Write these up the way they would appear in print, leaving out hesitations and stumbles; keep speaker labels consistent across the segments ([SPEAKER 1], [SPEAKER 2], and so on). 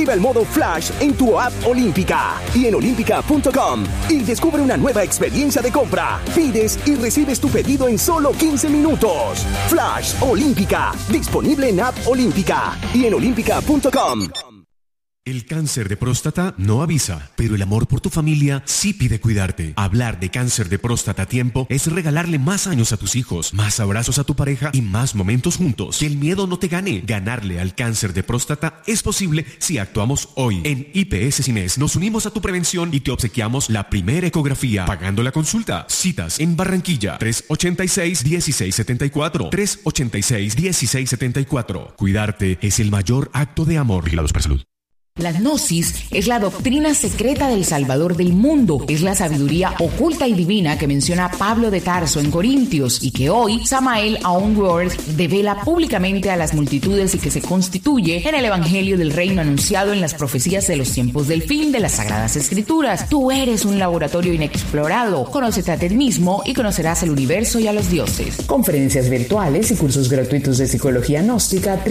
[SPEAKER 1] Activa el modo Flash en tu app Olímpica y en olímpica.com y descubre una nueva experiencia de compra. Pides y recibes tu pedido en solo 15 minutos. Flash Olímpica, disponible en app Olímpica y en olímpica.com.
[SPEAKER 2] El cáncer de próstata no avisa, pero el amor por tu familia sí pide cuidarte. Hablar de cáncer de próstata a tiempo es regalarle más años a tus hijos, más abrazos a tu pareja y más momentos juntos. Que el miedo no te gane. Ganarle al cáncer de próstata es posible si actuamos hoy. En IPS Cines nos unimos a tu prevención y te obsequiamos la primera ecografía, pagando la consulta. Citas en Barranquilla, 386-1674, 386-1674. Cuidarte es el mayor acto de amor. Vigilados por salud.
[SPEAKER 3] La gnosis es la doctrina secreta del Salvador del mundo. Es la sabiduría oculta y divina que menciona Pablo de Tarso en Corintios y que hoy Samael Aunworth devela públicamente a las multitudes y que se constituye en el Evangelio del Reino anunciado en las profecías de los tiempos del fin de las Sagradas Escrituras. Tú eres un laboratorio inexplorado. Conócete a ti mismo y conocerás el universo y a los dioses. Conferencias virtuales y cursos gratuitos de psicología gnóstica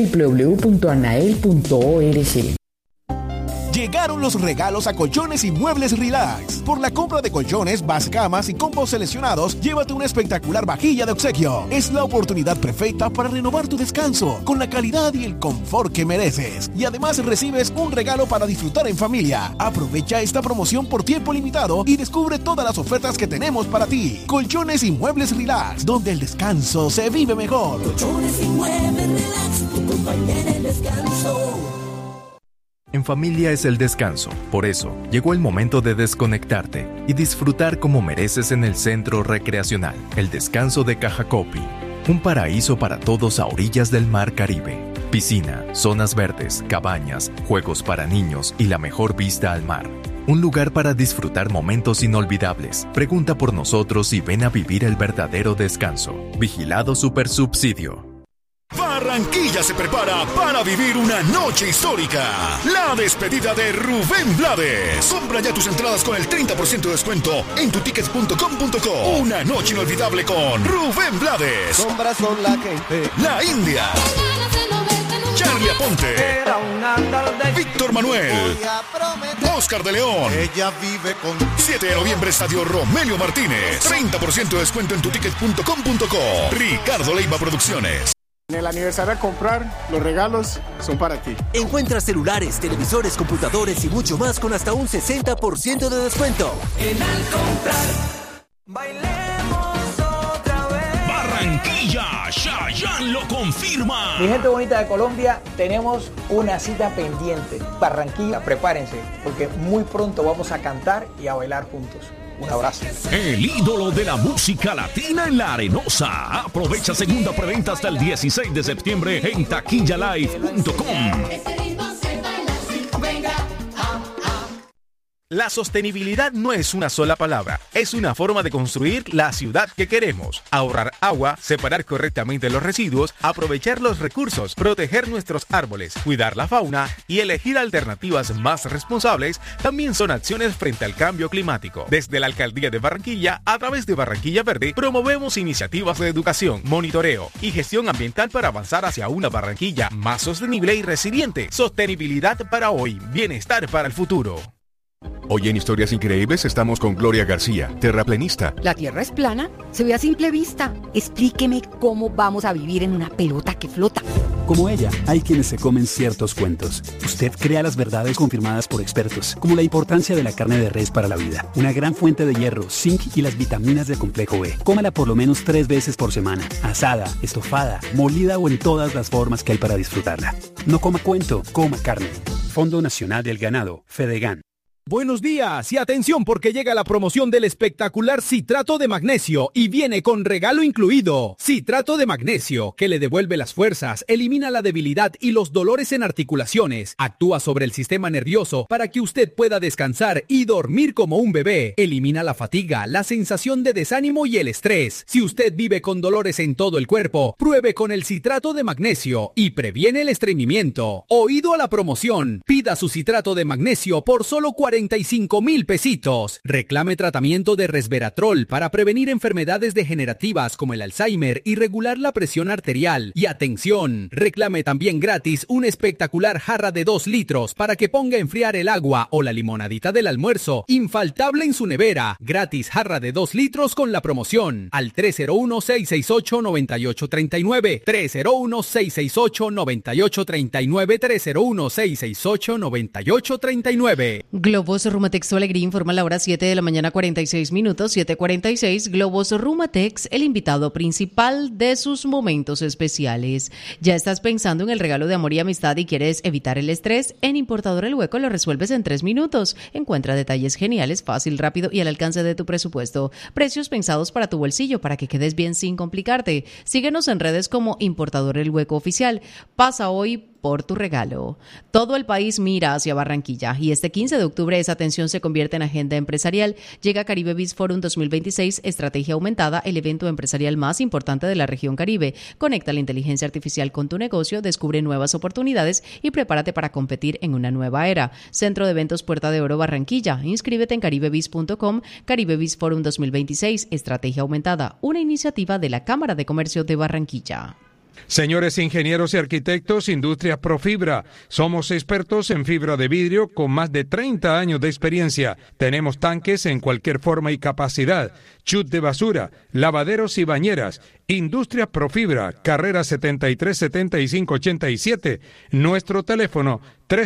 [SPEAKER 3] www.anael.org.
[SPEAKER 4] Llegaron los regalos a Colchones y Muebles Relax. Por la compra de colchones, camas y combos seleccionados, llévate una espectacular vajilla de obsequio. Es la oportunidad perfecta para renovar tu descanso con la calidad y el confort que mereces. Y además recibes un regalo para disfrutar en familia. Aprovecha esta promoción por tiempo limitado y descubre todas las ofertas que tenemos para ti. Colchones y Muebles Relax, donde el descanso se vive mejor.
[SPEAKER 5] Colchones y Muebles Relax, tu compañera en descanso.
[SPEAKER 6] En familia es el descanso, por eso llegó el momento de desconectarte y disfrutar como mereces en el Centro Recreacional, el Descanso de Cajacopi, un paraíso para todos a orillas del Mar Caribe. Piscina, zonas verdes, cabañas, juegos para niños y la mejor vista al mar. Un lugar para disfrutar momentos inolvidables. Pregunta por nosotros y ven a vivir el verdadero descanso. Vigilado Supersubsidio.
[SPEAKER 7] Barranquilla se prepara para vivir una noche histórica. La despedida de Rubén Blades. Compra ya tus entradas con el 30% de descuento en tutickets.com.co. Una noche inolvidable con Rubén Blades.
[SPEAKER 8] Sombras son la gente.
[SPEAKER 7] La India. Charlie Aponte. Víctor Manuel. Oscar de León.
[SPEAKER 8] Ella vive con
[SPEAKER 7] 7 de noviembre, Estadio Romelio Martínez. 30% de descuento en tutickets.com.co. Ricardo Leiva Producciones.
[SPEAKER 9] En el aniversario a comprar, los regalos son para ti.
[SPEAKER 10] Encuentra celulares, televisores, computadores y mucho más con hasta un 60% de descuento.
[SPEAKER 5] En Al Comprar, bailemos otra vez.
[SPEAKER 7] Barranquilla, Chayanne lo confirma.
[SPEAKER 11] Mi gente bonita de Colombia, tenemos una cita pendiente. Barranquilla, prepárense, porque muy pronto vamos a cantar y a bailar juntos. Un abrazo.
[SPEAKER 7] El ídolo de la música latina en La Arenosa. Aprovecha segunda preventa hasta el 16 de septiembre en taquillalive.com.
[SPEAKER 12] La sostenibilidad no es una sola palabra, es una forma de construir la ciudad que queremos. Ahorrar agua, separar correctamente los residuos, aprovechar los recursos, proteger nuestros árboles, cuidar la fauna y elegir alternativas más responsables también son acciones frente al cambio climático. Desde la Alcaldía de Barranquilla, a través de Barranquilla Verde, promovemos iniciativas de educación, monitoreo y gestión ambiental para avanzar hacia una Barranquilla más sostenible y resiliente. Sostenibilidad para hoy, bienestar para el futuro.
[SPEAKER 13] Hoy en Historias Increíbles estamos con Gloria García, terraplenista.
[SPEAKER 14] ¿La Tierra es plana? Se ve a simple vista. Explíqueme cómo vamos a vivir en una pelota que flota.
[SPEAKER 15] Como ella, hay quienes se comen ciertos cuentos. Usted crea las verdades confirmadas por expertos, como la importancia de la carne de res para la vida, una gran fuente de hierro, zinc y las vitaminas del complejo B. Cómala por lo menos 3 veces por semana, asada, estofada, molida o en todas las formas que hay para disfrutarla. No coma cuento, coma carne. Fondo Nacional del Ganado, Fedegan.
[SPEAKER 16] Buenos días y atención porque llega la promoción del espectacular citrato de magnesio y viene con regalo incluido. Citrato de magnesio que le devuelve las fuerzas, elimina la debilidad y los dolores en articulaciones, actúa sobre el sistema nervioso para que usted pueda descansar y dormir como un bebé, elimina la fatiga, la sensación de desánimo y el estrés. Si usted vive con dolores en todo el cuerpo, pruebe con el citrato de magnesio y previene el estreñimiento. Oído a la promoción, pida su citrato de magnesio por solo 40 45,000 pesitos. Reclame tratamiento de resveratrol para prevenir enfermedades degenerativas como el Alzheimer y regular la presión arterial. Y atención, reclame también gratis una espectacular jarra de 2 litros para que ponga a enfriar el agua o la limonadita del almuerzo, infaltable en su nevera. Gratis jarra de 2 litros con la promoción al 301-668-9839, 301-668-9839, 301-668-9839.
[SPEAKER 17] Globos Rumatex Tu Alegría informa a la hora 7 de la mañana 46 minutos, 7:46. Globos Rumatex, el invitado principal de sus momentos especiales. ¿Ya estás pensando en el regalo de amor y amistad y quieres evitar el estrés? En Importador El Hueco lo resuelves en 3 minutos. Encuentra detalles geniales, fácil, rápido y al alcance de tu presupuesto. Precios pensados para tu bolsillo para que quedes bien sin complicarte. Síguenos en redes como Importador El Hueco Oficial. Pasa hoy por tu regalo. Todo el país mira hacia Barranquilla y este 15 de octubre esa atención se convierte en agenda empresarial. Llega Caribe Biz Forum 2026, Estrategia Aumentada, el evento empresarial más importante de la región Caribe. Conecta la inteligencia artificial con tu negocio, descubre nuevas oportunidades y prepárate para competir en una nueva era. Centro de Eventos Puerta de Oro Barranquilla. Inscríbete en caribebiz.com. Caribe Biz Forum 2026, Estrategia Aumentada, una iniciativa de la Cámara de Comercio de Barranquilla.
[SPEAKER 18] Señores ingenieros y arquitectos, Industrias Profibra. Somos expertos en fibra de vidrio con más de 30 años de experiencia. Tenemos tanques en cualquier forma y capacidad, chut de basura, lavaderos y bañeras. Industrias Profibra, carrera 737587. Nuestro teléfono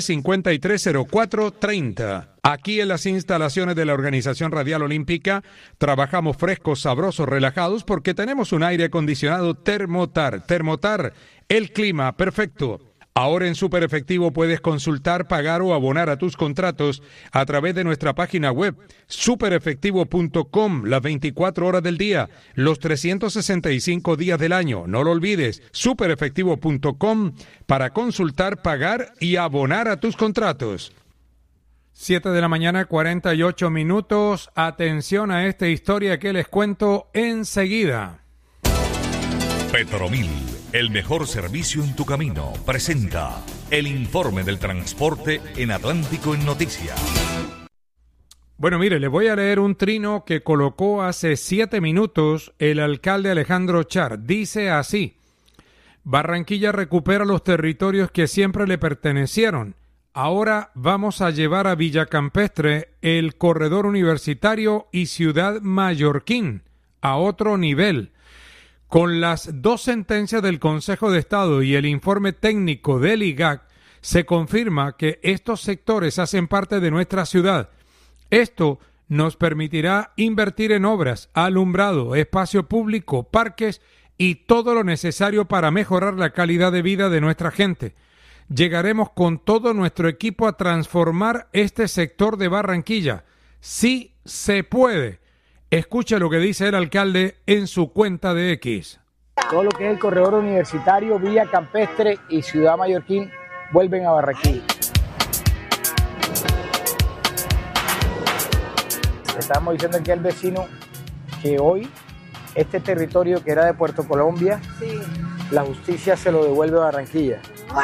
[SPEAKER 18] 353-0430. Aquí en las instalaciones de la Organización Radial Olímpica trabajamos frescos, sabrosos, relajados porque tenemos un aire acondicionado Thermotar. Thermotar, el clima perfecto. Ahora en Super Efectivo puedes consultar, pagar o abonar a tus contratos a través de nuestra página web superefectivo.com las 24 horas del día, los 365 días del año. No lo olvides, superefectivo.com para consultar, pagar y abonar a tus contratos. 7 de la mañana, 48 minutos. Atención a esta historia que les cuento enseguida.
[SPEAKER 19] Petromil, el mejor servicio en tu camino, presenta el informe del transporte en Atlántico en Noticias.
[SPEAKER 18] Bueno, mire, le voy a leer un trino que colocó hace 7 minutos el alcalde Alejandro Char. Dice así: Barranquilla recupera los territorios que siempre le pertenecieron. Ahora vamos a llevar a Villa Campestre el corredor universitario y Ciudad Mallorquín a otro nivel. Con las 2 sentencias del Consejo de Estado y el informe técnico del IGAC, se confirma que estos sectores hacen parte de nuestra ciudad. Esto nos permitirá invertir en obras, alumbrado, espacio público, parques y todo lo necesario para mejorar la calidad de vida de nuestra gente. Llegaremos con todo nuestro equipo a transformar este sector de Barranquilla. Sí se puede. Escuche lo que dice el alcalde en su cuenta de X.
[SPEAKER 11] Todo lo que es el corredor universitario, Villa Campestre y Ciudad Mallorquín vuelven a Barranquilla. Estamos diciendo aquí al vecino que hoy este territorio que era de Puerto Colombia, sí, la justicia se lo devuelve a Barranquilla.
[SPEAKER 20] ¡Wow!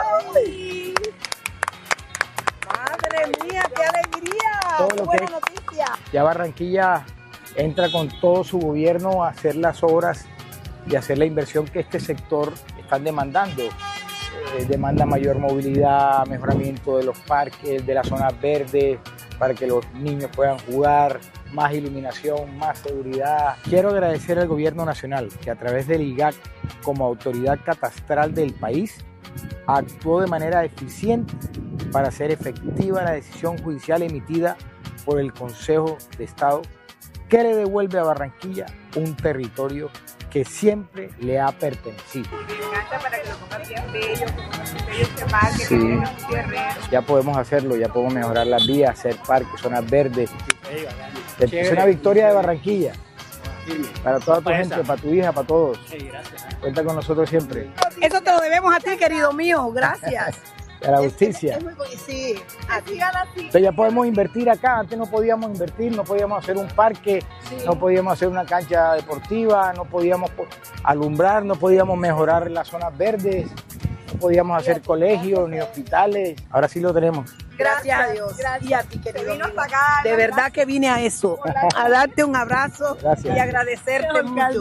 [SPEAKER 20] ¡Madre mía, qué alegría!
[SPEAKER 11] Todo lo
[SPEAKER 20] ¡Buena
[SPEAKER 11] que
[SPEAKER 20] noticia!
[SPEAKER 11] Ya Barranquilla entra con todo su gobierno a hacer las obras y hacer la inversión que este sector están demandando. Demanda mayor movilidad, mejoramiento de los parques, de las zonas verdes, para que los niños puedan jugar, más iluminación, más seguridad. Quiero agradecer al gobierno nacional que a través del IGAC, como autoridad catastral del país, actuó de manera eficiente para hacer efectiva la decisión judicial emitida por el Consejo de Estado, que le devuelve a Barranquilla un territorio que siempre le ha pertenecido.
[SPEAKER 20] Para que lo pongan bien bello, este parque, sí, que
[SPEAKER 11] ya podemos hacerlo, ya podemos mejorar las vías, hacer parques, zonas verdes. Es una victoria de Barranquilla. Para toda tu gente, para tu hija, para todos. Cuenta con nosotros siempre.
[SPEAKER 20] Eso te lo debemos a ti, querido mío. Gracias.
[SPEAKER 11] A la justicia.
[SPEAKER 20] Sí, así.
[SPEAKER 11] Entonces ya podemos invertir acá. Antes no podíamos invertir, no podíamos hacer un parque, sí, no podíamos hacer una cancha deportiva, no podíamos alumbrar, no podíamos mejorar las zonas verdes, no podíamos hacer colegios ni hospitales. Ahora sí lo tenemos.
[SPEAKER 21] Gracias a Dios. Gracias. Y a ti, querido amigo.
[SPEAKER 20] De verdad que vine a eso, a darte un abrazo.
[SPEAKER 11] Gracias.
[SPEAKER 20] Y agradecerte mucho.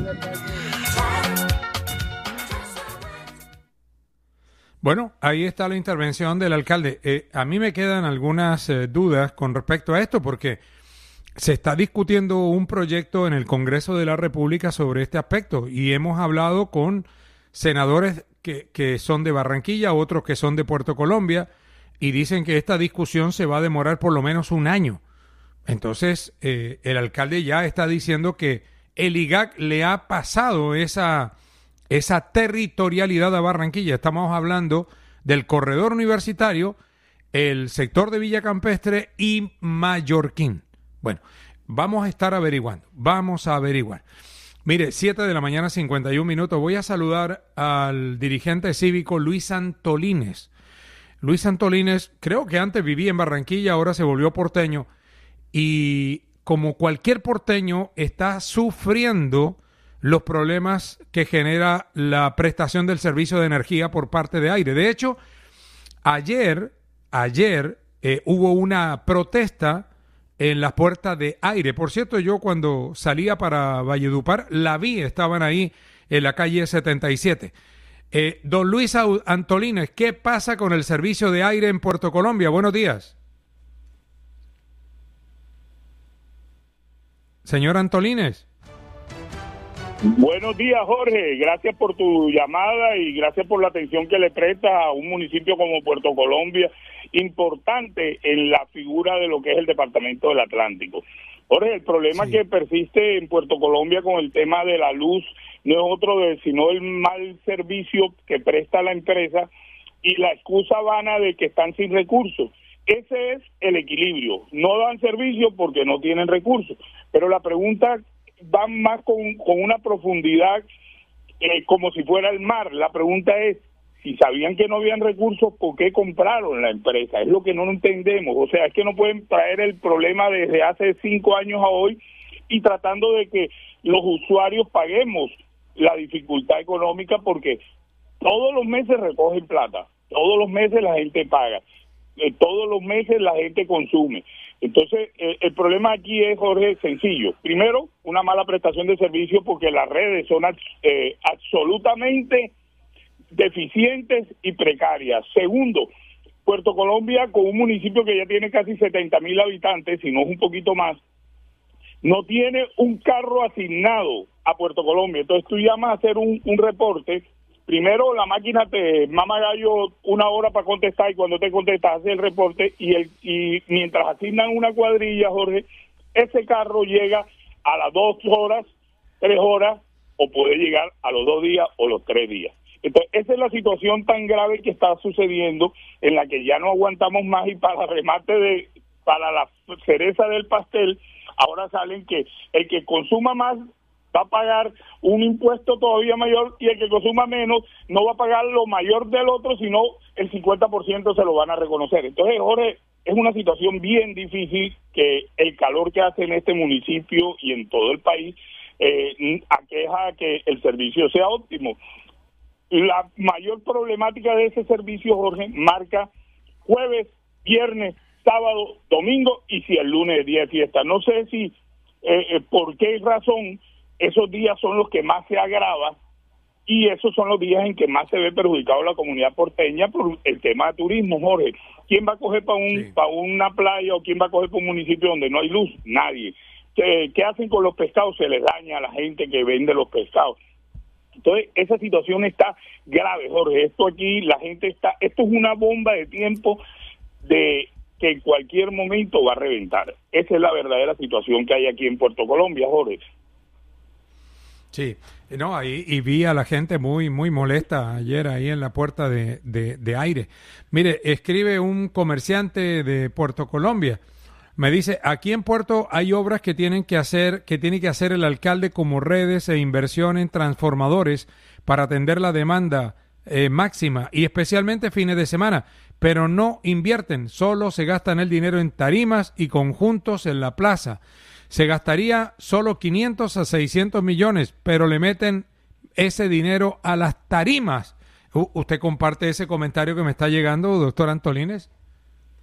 [SPEAKER 18] Bueno, ahí está la intervención del alcalde. A mí me quedan algunas dudas con respecto a esto porque se está discutiendo un proyecto en el Congreso de la República sobre este aspecto y hemos hablado con senadores que son de Barranquilla, otros que son de Puerto Colombia y dicen que esta discusión se va a demorar por lo menos un año. Entonces, el alcalde ya está diciendo que el IGAC le ha pasado esa territorialidad a Barranquilla. Estamos hablando del corredor universitario, el sector de Villa Campestre y Mallorquín. Bueno, vamos a estar averiguando, vamos a averiguar. Mire, 7 de la mañana, 51 minutos. Voy a saludar al dirigente cívico Luis Antolínez. Luis Antolínez, creo que antes vivía en Barranquilla, ahora se volvió porteño. Y como cualquier porteño, está sufriendo los problemas que genera la prestación del servicio de energía por parte de Aire. De hecho, ayer hubo una protesta en las puertas de Aire. Por cierto, yo cuando salía para Valledupar, la vi, estaban ahí en la calle 77. Don Luis Antolínez, ¿qué pasa con el servicio de Aire en Puerto Colombia? Buenos días. Señor Antolínez.
[SPEAKER 22] Buenos días, Jorge. Gracias por tu llamada y gracias por la atención que le prestas a un municipio como Puerto Colombia, importante en la figura de lo que es el Departamento del Atlántico. Jorge, el problema que persiste en Puerto Colombia con el tema de la luz no es otro sino el mal servicio que presta la empresa y la excusa vana de que están sin recursos. Ese es el equilibrio. No dan servicio porque no tienen recursos. Pero la pregunta va más con una profundidad como si fuera el mar. La pregunta es, si sabían que no habían recursos, ¿por qué compraron la empresa? Es lo que no entendemos. O sea, es que no pueden traer el problema desde hace 5 años a hoy y tratando de que los usuarios paguemos la dificultad económica porque todos los meses recogen plata, todos los meses la gente paga, todos los meses la gente consume. Entonces, el problema aquí es, Jorge, sencillo. Primero, una mala prestación de servicio porque las redes son absolutamente deficientes y precarias. Segundo, Puerto Colombia, con un municipio que ya tiene casi 70,000 habitantes, si no es un poquito más, no tiene un carro asignado a Puerto Colombia. Entonces tú llamas a hacer un reporte. Primero la máquina te mama gallo 1 hora para contestar y cuando te contestas hace el reporte y mientras asignan una cuadrilla, Jorge, ese carro llega a las 2 horas, 3 horas o puede llegar a los 2 días o los 3 días. Entonces esa es la situación tan grave que está sucediendo en la que ya no aguantamos más y para la cereza del pastel ahora salen que el que consuma más va a pagar un impuesto todavía mayor y el que consuma menos no va a pagar lo mayor del otro, sino el 50% se lo van a reconocer. Entonces, Jorge, es una situación bien difícil que el calor que hace en este municipio y en todo el país aqueja que el servicio sea óptimo. La mayor problemática de ese servicio, Jorge, marca jueves, viernes, sábado, domingo y si el lunes es día de fiesta. No sé si por qué razón esos días son los que más se agrava y esos son los días en que más se ve perjudicado la comunidad porteña por el tema de turismo, Jorge. ¿Quién va a coger para una playa o quién va a coger para un municipio donde no hay luz? Nadie. ¿Qué hacen con los pescados? Se les daña a la gente que vende los pescados. Entonces, esa situación está grave, Jorge. Esto es una bomba de tiempo de que en cualquier momento va a reventar. Esa es la verdadera situación que hay aquí en Puerto Colombia, Jorge.
[SPEAKER 18] Sí, no, ahí y vi a la gente muy molesta ayer ahí en la puerta de Aire. Mire, escribe un comerciante de Puerto Colombia. Me dice, aquí en Puerto hay obras que tiene que hacer el alcalde como redes e inversión en transformadores para atender la demanda máxima y especialmente fines de semana, pero no invierten, solo se gastan el dinero en tarimas y conjuntos en la plaza. Se gastaría solo 500 a 600 millones, pero le meten ese dinero a las tarimas. ¿Usted comparte ese comentario que me está llegando, doctor Antolínez?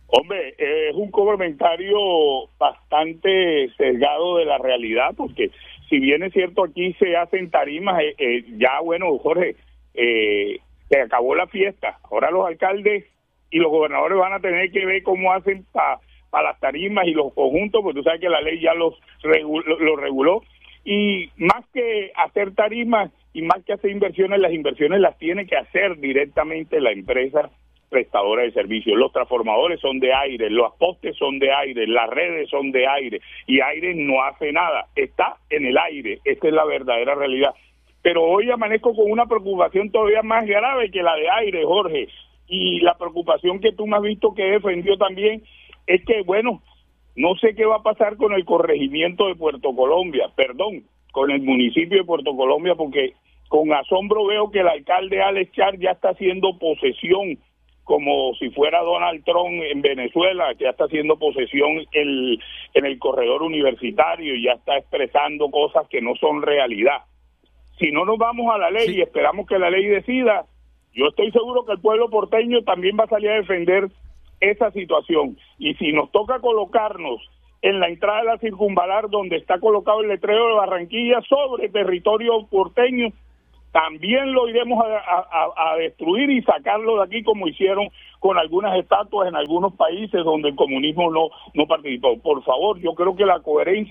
[SPEAKER 22] Hombre, es un comentario bastante sesgado de la realidad, porque si bien es cierto aquí se hacen tarimas, ya bueno, Jorge, se acabó la fiesta. Ahora los alcaldes y los gobernadores van a tener que ver cómo hacen para las tarimas y los conjuntos, porque tú sabes que la ley ya los reguló. Y más que hacer tarimas y más que hacer inversiones, las inversiones las tiene que hacer directamente la empresa prestadora de servicios. Los transformadores son de aire, los postes son de aire, las redes son de aire, y aire no hace nada, está en el aire. Esta es la verdadera realidad. Pero hoy amanezco con una preocupación todavía más grave que la de aire, Jorge, y la preocupación que tú me has visto que defendió también es que, bueno, no sé qué va a pasar con el corregimiento de Puerto Colombia, con el municipio de Puerto Colombia, porque con asombro veo que el alcalde Alex Char ya está haciendo posesión, como si fuera Donald Trump en Venezuela, que ya está haciendo posesión en el corredor universitario y ya está expresando cosas que no son realidad. Si no nos vamos a la ley y esperamos que la ley decida, yo estoy seguro que el pueblo porteño también va a salir a defender esa situación. Y si nos toca colocarnos en la entrada de la circunvalar donde está colocado el letrero de Barranquilla sobre territorio porteño, también lo iremos a destruir y sacarlo de aquí, como hicieron con algunas estatuas en algunos países donde el comunismo no participó. Por favor, yo creo que la coherencia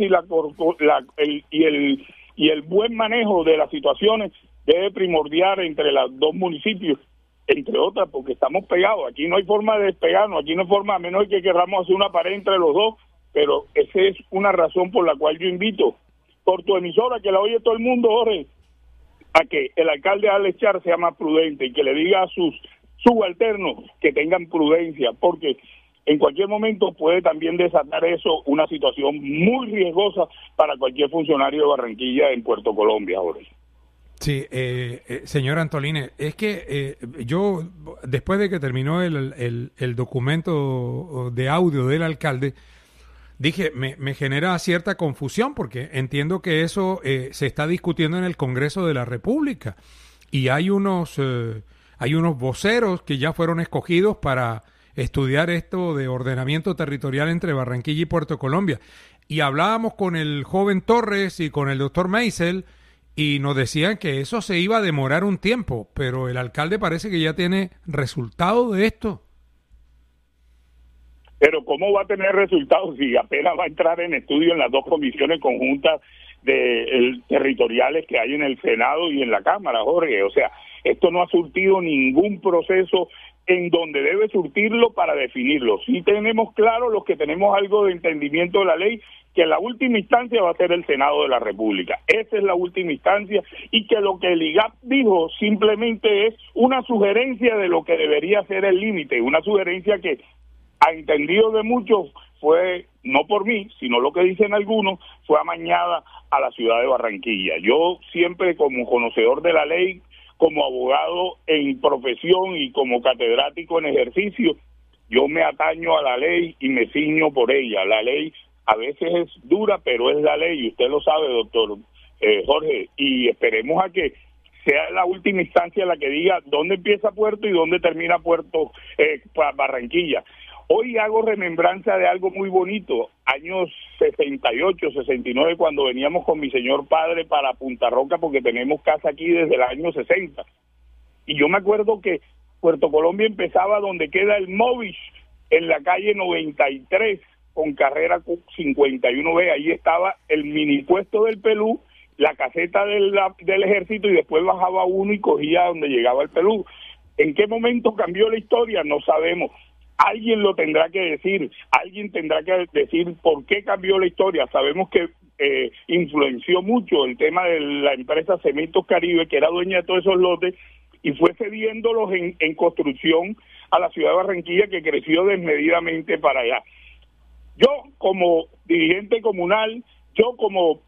[SPEAKER 22] y el buen manejo de las situaciones debe primordiar entre los dos municipios, entre otras, porque estamos pegados. Aquí no hay forma de despegarnos, aquí no hay forma, a menos que queramos hacer una pared entre los dos, pero esa es una razón por la cual yo invito por tu emisora, que la oye todo el mundo, Jorge, a que el alcalde Alex Char sea más prudente y que le diga a sus subalternos que tengan prudencia, porque en cualquier momento puede también desatar eso una situación muy riesgosa para cualquier funcionario de Barranquilla en Puerto Colombia, Jorge.
[SPEAKER 18] Sí, señor Antoline, es que yo, después de que terminó el documento de audio del alcalde, dije, me genera cierta confusión porque entiendo que eso se está discutiendo en el Congreso de la República y hay unos voceros que ya fueron escogidos para estudiar esto de ordenamiento territorial entre Barranquilla y Puerto Colombia. Y hablábamos con el joven Torres y con el doctor Meisel y nos decían que eso se iba a demorar un tiempo, pero el alcalde parece que ya tiene resultado de esto.
[SPEAKER 22] Pero ¿cómo va a tener resultados si apenas va a entrar en estudio en las dos comisiones conjuntas territoriales que hay en el Senado y en la Cámara, Jorge? O sea, esto no ha surtido ningún proceso en donde debe surtirlo para definirlo. Sí tenemos claro, los que tenemos algo de entendimiento de la ley, que la última instancia va a ser el Senado de la República. Esa es la última instancia, y que lo que el IGAP dijo simplemente es una sugerencia de lo que debería ser el límite, una sugerencia que a entendido de muchos fue, no por mí, sino lo que dicen algunos, fue amañada a la ciudad de Barranquilla. Yo siempre, como conocedor de la ley, como abogado en profesión y como catedrático en ejercicio, yo me ataño a la ley y me ciño por ella. La ley a veces es dura, pero es la ley, y usted lo sabe, doctor Jorge, y esperemos a que sea la última instancia la que diga dónde empieza Puerto y dónde termina Puerto Barranquilla. Hoy hago remembranza de algo muy bonito, años 68, 69, cuando veníamos con mi señor padre para Punta Roca, porque tenemos casa aquí desde el año 60. Y yo me acuerdo que Puerto Colombia empezaba donde queda el Movish, en la calle 93, con carrera 51B. Ahí estaba el mini puesto del Pelú, la caseta del ejército, y después bajaba uno y cogía donde llegaba el Pelú. ¿En qué momento cambió la historia? No sabemos. Alguien lo tendrá que decir, alguien tendrá que decir por qué cambió la historia. Sabemos que influenció mucho el tema de la empresa Cementos Caribe, que era dueña de todos esos lotes, y fue cediéndolos en construcción a la ciudad de Barranquilla, que creció desmedidamente para allá. Yo, como dirigente comunal, yo como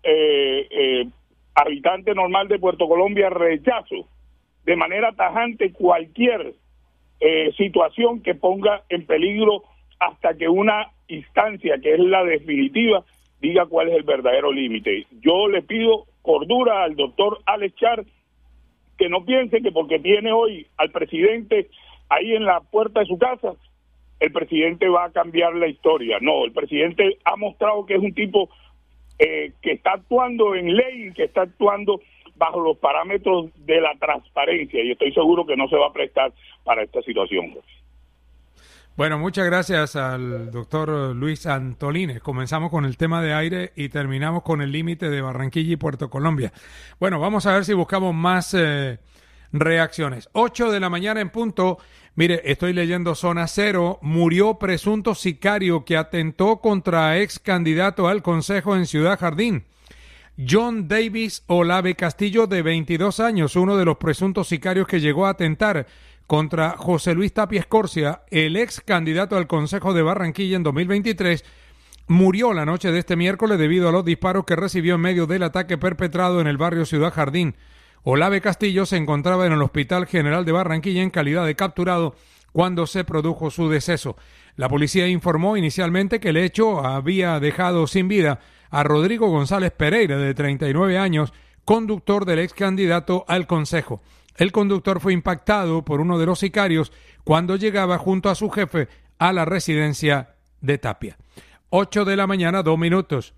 [SPEAKER 22] habitante normal de Puerto Colombia, rechazo de manera tajante cualquier situación que ponga en peligro hasta que una instancia, que es la definitiva, diga cuál es el verdadero límite. Yo le pido cordura al doctor Alex Char, que no piense que porque tiene hoy al presidente ahí en la puerta de su casa, el presidente va a cambiar la historia. No, el presidente ha mostrado que es un tipo que está actuando en ley, que está actuando bajo los parámetros de la transparencia, y estoy seguro que no se va a prestar para esta situación.
[SPEAKER 18] Bueno, muchas gracias al doctor Luis Antolínez. Comenzamos con el tema de aire y terminamos con el límite de Barranquilla y Puerto Colombia. Bueno, vamos a ver si buscamos más reacciones. 8 de la mañana en punto. Mire, estoy leyendo Zona Cero. Murió presunto sicario que atentó contra ex candidato al Consejo en Ciudad Jardín. John Davis Olave Castillo, de 22 años, uno de los presuntos sicarios que llegó a atentar contra José Luis Tapia Escorcia, el ex candidato al Consejo de Barranquilla en 2023, murió la noche de este miércoles debido a los disparos que recibió en medio del ataque perpetrado en el barrio Ciudad Jardín. Olave Castillo se encontraba en el Hospital General de Barranquilla en calidad de capturado cuando se produjo su deceso. La policía informó inicialmente que el hecho había dejado sin vida a Rodrigo González Pereira, de 39 años, conductor del ex candidato al Consejo. El conductor fue impactado por uno de los sicarios cuando llegaba junto a su jefe a la residencia de Tapia. 8 de la mañana, 2 minutos.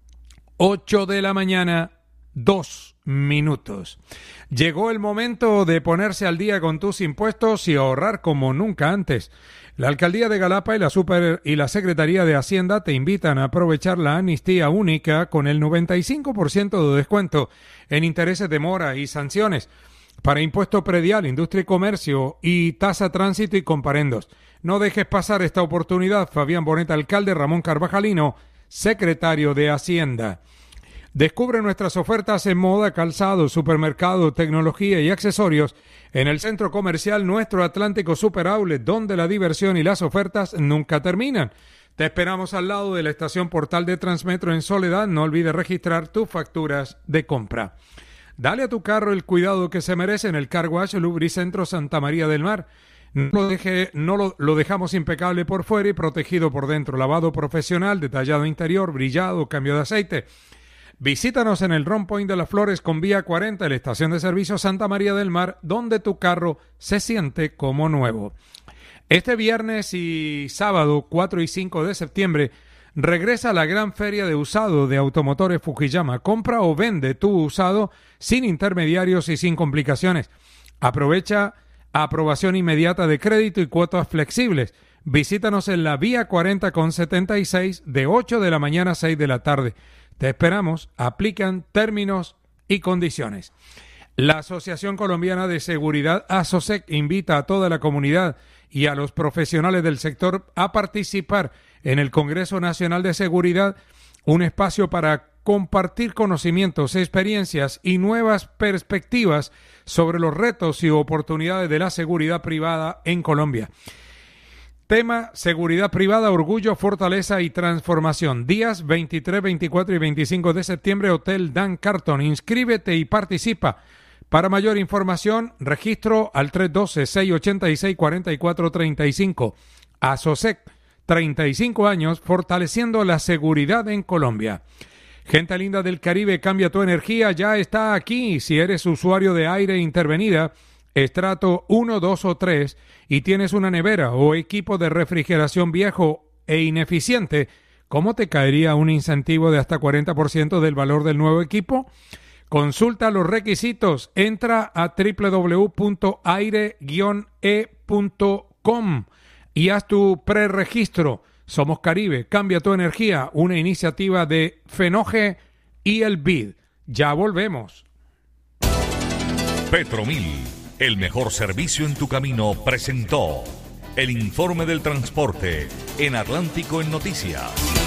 [SPEAKER 18] 8 de la mañana, 2 minutos. Llegó el momento de ponerse al día con tus impuestos y ahorrar como nunca antes. La Alcaldía de Galapa y la Secretaría de Hacienda te invitan a aprovechar la amnistía única con el 95% de descuento en intereses de mora y sanciones para impuesto predial, industria y comercio y tasa tránsito y comparendos. No dejes pasar esta oportunidad. Fabián Boneta, alcalde. Ramón Carvajalino, secretario de Hacienda. Descubre nuestras ofertas en moda, calzado, supermercado, tecnología y accesorios en el centro comercial Nuestro Atlántico Super Outlet, donde la diversión y las ofertas nunca terminan. Te esperamos al lado de la estación Portal de Transmetro en Soledad. No olvides registrar tus facturas de compra. Dale a tu carro el cuidado que se merece en el Car Wash Lubricentro Santa María del Mar. Lo dejamos impecable por fuera y protegido por dentro. Lavado profesional, detallado interior, brillado, cambio de aceite. Visítanos en el Ron Point de las Flores con vía 40, la estación de servicio Santa María del Mar, donde tu carro se siente como nuevo. Este viernes y sábado 4 y 5 de septiembre regresa la gran feria de usado de Automotores Fukuyama. Compra o vende tu usado sin intermediarios y sin complicaciones. Aprovecha aprobación inmediata de crédito y cuotas flexibles. Visítanos en la vía 40 con 76 de 8 de la mañana a 6 de la tarde. Te esperamos. Aplican términos y condiciones. La Asociación Colombiana de Seguridad, ASOSEC, invita a toda la comunidad y a los profesionales del sector a participar en el Congreso Nacional de Seguridad, un espacio para compartir conocimientos, experiencias y nuevas perspectivas sobre los retos y oportunidades de la seguridad privada en Colombia. Tema: seguridad privada, orgullo, fortaleza y transformación. Días 23, 24 y 25 de septiembre, Hotel Dan Carton. Inscríbete y participa. Para mayor información, registro al 312-686-4435. ASOSEC, 35 años fortaleciendo la seguridad en Colombia. Gente linda del Caribe, cambia tu energía, ya está aquí. Si eres usuario de aire intervenida, estrato 1, 2 o 3, y tienes una nevera o equipo de refrigeración viejo e ineficiente, ¿cómo te caería un incentivo de hasta 40% del valor del nuevo equipo? Consulta los requisitos, entra a www.aire-e.com y haz tu preregistro. Somos Caribe, cambia tu energía, una iniciativa de Fenoge y el BID. Ya volvemos.
[SPEAKER 19] Petromil, el mejor servicio en tu camino, presentó el informe del transporte en Atlántico en Noticias.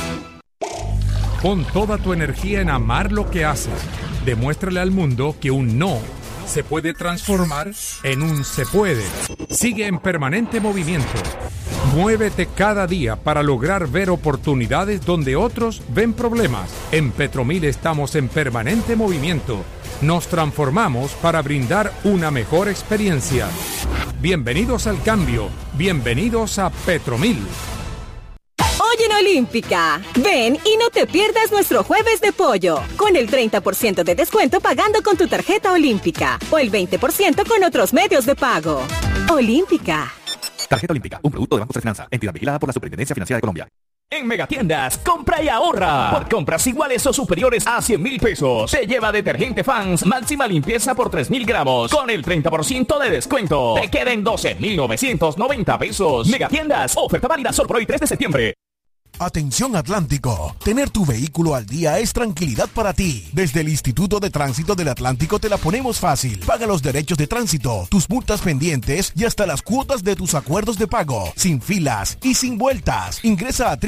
[SPEAKER 16] Pon toda tu energía en amar lo que haces. Demuéstrale al mundo que un no se puede transformar en un se puede. Sigue en permanente movimiento. Muévete cada día para lograr ver oportunidades donde otros ven problemas. En Petromil estamos en permanente movimiento. Nos transformamos para brindar una mejor experiencia. Bienvenidos al cambio. Bienvenidos a Petromil.
[SPEAKER 1] Hoy en Olímpica, ven y no te pierdas nuestro jueves de pollo, con el 30% de descuento pagando con tu tarjeta Olímpica o el 20% con otros medios de pago. Olímpica.
[SPEAKER 2] Tarjeta Olímpica, un producto de Banco Finanza, entidad vigilada por la Superintendencia Financiera de Colombia.
[SPEAKER 3] En Megatiendas, compra y ahorra. Por compras iguales o superiores a 100.000 pesos, se lleva detergente Fans máxima limpieza por 3.000 gramos con el 30% de descuento. Te queden 12.990 pesos. Megatiendas, oferta válida solo por hoy 3 de septiembre.
[SPEAKER 4] Atención Atlántico, tener tu vehículo al día es tranquilidad para ti. Desde el Instituto de Tránsito del Atlántico te la ponemos fácil. Paga los derechos de tránsito, tus multas pendientes y hasta las cuotas de tus acuerdos de pago, sin filas y sin vueltas. Ingresa a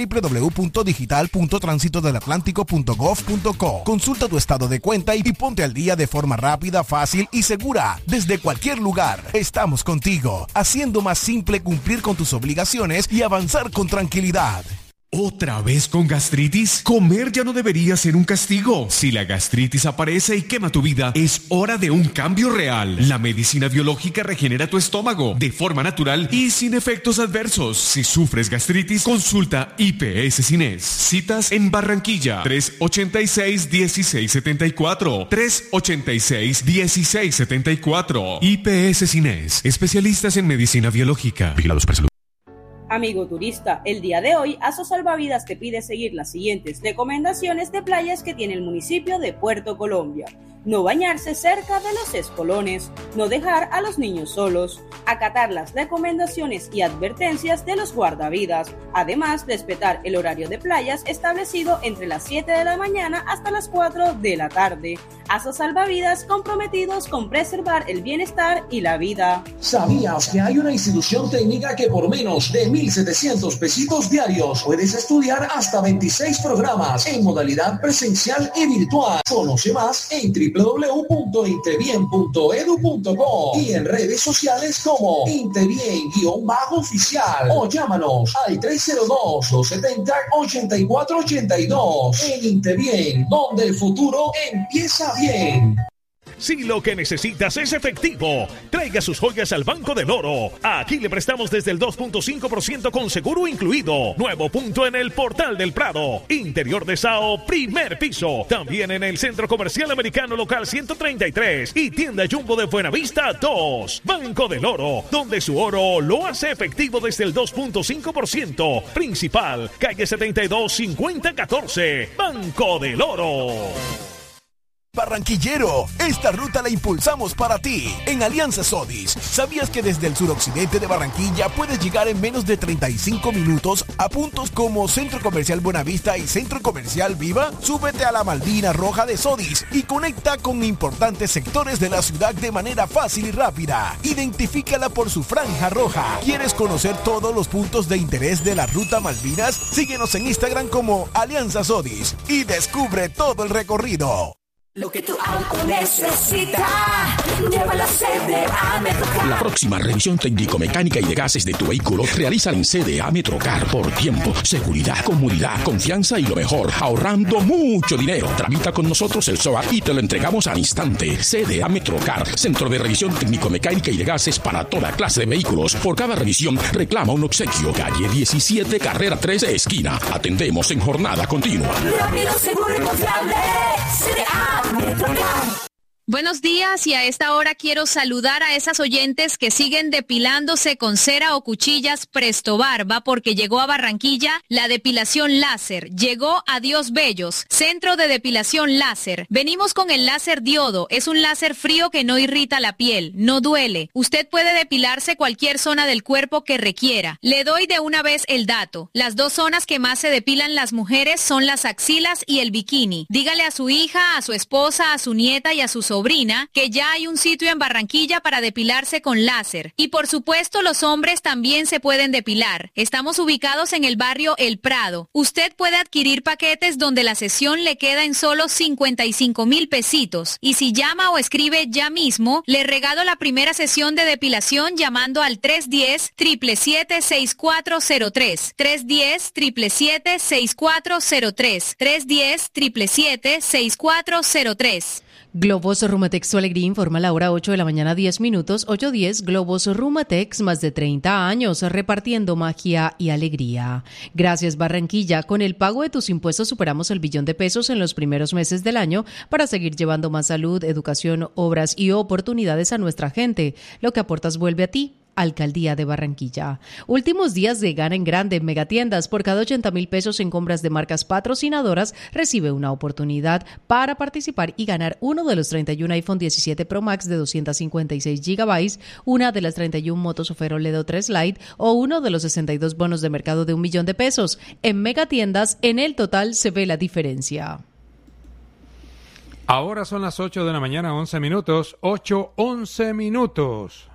[SPEAKER 4] www.digital.transitodelatlántico.gov.co. Consulta tu estado de cuenta y ponte al día de forma rápida, fácil y segura. Desde cualquier lugar, estamos contigo, haciendo más simple cumplir con tus obligaciones y avanzar con tranquilidad.
[SPEAKER 23] ¿Otra vez con gastritis? Comer ya no debería ser un castigo. Si la gastritis aparece y quema tu vida, es hora de un cambio real. La medicina biológica regenera tu estómago de forma natural y sin efectos adversos. Si sufres gastritis, consulta IPS Cines. Citas en Barranquilla, 386-1674. 386-1674. IPS Cines. Especialistas en medicina biológica. Vigilados por salud.
[SPEAKER 24] Amigo turista, el día de hoy Aso Salvavidas te pide seguir las siguientes recomendaciones de playas que tiene el municipio de Puerto Colombia. No bañarse cerca de los espolones, no dejar a los niños solos, acatar las recomendaciones y advertencias de los guardavidas, además respetar el horario de playas establecido entre las 7 de la mañana hasta las 4 de la tarde. Aso Salvavidas, comprometidos con preservar el bienestar y la vida.
[SPEAKER 25] ¿Sabías que hay una institución técnica que por menos de 1.700 pesitos diarios puedes estudiar hasta 26 programas en modalidad presencial y virtual? Conoce más en www.intebien.edu.co y en redes sociales como Intebien_oficial o llámanos al 302-270-8482. En Intebien, donde el futuro empieza bien.
[SPEAKER 26] Si lo que necesitas es efectivo, traiga sus joyas al Banco del Oro. Aquí le prestamos desde el 2.5% con seguro incluido. Nuevo punto en el Portal del Prado. Interior de Sao, primer piso. También en el Centro Comercial Americano Local 133 y Tienda Jumbo de Buenavista 2. Banco del Oro, donde su oro lo hace efectivo desde el 2.5%. Principal, calle 72 5014. Banco del Oro.
[SPEAKER 4] Barranquillero, esta ruta la impulsamos para ti. En Alianza Sodis, ¿sabías que desde el suroccidente de Barranquilla puedes llegar en menos de 35 minutos a puntos como Centro Comercial Buenavista y Centro Comercial Viva? Súbete a la Malvina Roja de Sodis y conecta con importantes sectores de la ciudad de manera fácil y rápida. Identifícala por su franja roja. ¿Quieres conocer todos los puntos de interés de la Ruta Malvinas? Síguenos en Instagram como Alianza Sodis y descubre todo el recorrido.
[SPEAKER 5] Lo que tu auto necesita, llévalo a CDA Metrocar.
[SPEAKER 27] La próxima revisión técnico-mecánica y de gases de tu vehículo realiza en CDA Metrocar por tiempo, seguridad, comodidad, confianza y lo mejor, ahorrando mucho dinero. Tramita con nosotros el SOAT y te lo entregamos al instante. CDA Metrocar, centro de revisión técnico-mecánica y de gases para toda clase de vehículos. Por cada revisión reclama un obsequio. Calle 17, carrera 13, esquina. Atendemos en jornada continua.
[SPEAKER 5] Rápido, seguro y confiable. CDA Metrocar.
[SPEAKER 28] Buenos días, y a esta hora quiero saludar a esas oyentes que siguen depilándose con cera o cuchillas Presto Barba, porque llegó a Barranquilla la depilación láser. Llegó a Dios Bellos, centro de depilación láser. Venimos con el láser diodo. Es un láser frío que no irrita la piel, no duele. Usted puede depilarse cualquier zona del cuerpo que requiera. Le doy de una vez el dato. Las dos zonas que más se depilan las mujeres son las axilas y el bikini. Dígale a su hija, a su esposa, a su nieta y a su sobrina que ya hay un sitio en Barranquilla para depilarse con láser. Y por supuesto los hombres también se pueden depilar. Estamos ubicados en el barrio El Prado. Usted puede adquirir paquetes donde la sesión le queda en solo 55,000 pesitos. Y si llama o escribe ya mismo, le regalo la primera sesión de depilación llamando al 310-777-6403. 310-777-6403. 310-777-6403.
[SPEAKER 17] Globos Rumatex, su alegría, informa a la hora 8 de la mañana, 10 minutos, 8:10. Globos Rumatex, más de 30 años repartiendo magia y alegría. Gracias, Barranquilla. Con el pago de tus impuestos superamos el 1 billón de pesos en los primeros meses del año para seguir llevando más salud, educación, obras y oportunidades a nuestra gente. Lo que aportas vuelve a ti. Alcaldía de Barranquilla. Últimos días de gana en grande en Megatiendas. Por cada 80,000 pesos en compras de marcas patrocinadoras, recibe una oportunidad para participar y ganar uno de los 31 iPhone 17 Pro Max de 256 GB, una de las 31 motos Ofero Ledo 3 Lite o uno de los 62 bonos de mercado de $1.000.000. En Megatiendas, en el total se ve la diferencia.
[SPEAKER 18] Ahora son las 8 de la mañana, 11 minutos. 8:11 minutos.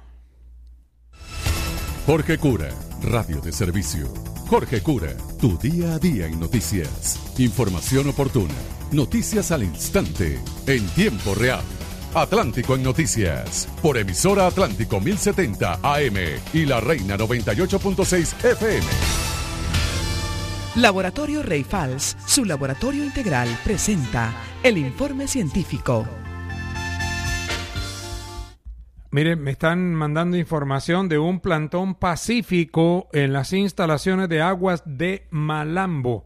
[SPEAKER 6] Jorge Cura, radio de servicio. Jorge Cura, tu día a día en noticias. Información oportuna, noticias al instante, en tiempo real. Atlántico en noticias, por emisora Atlántico 1070 AM y La Reina 98.6 FM.
[SPEAKER 7] Laboratorio Reifals, su laboratorio integral, presenta el informe científico.
[SPEAKER 18] Miren, me están mandando información de un plantón pacífico en las instalaciones de aguas de Malambo.